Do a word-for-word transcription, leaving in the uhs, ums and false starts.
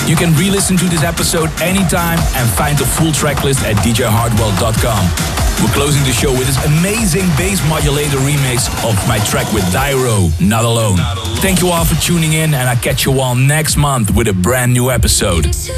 You can re-listen to this episode anytime and find the full track list at d j hardwell dot com. We're closing the show with this amazing bass modulator remix of my track with Dyro, Not Alone. Thank you all for tuning in, and I'll catch you all next month with a brand new episode.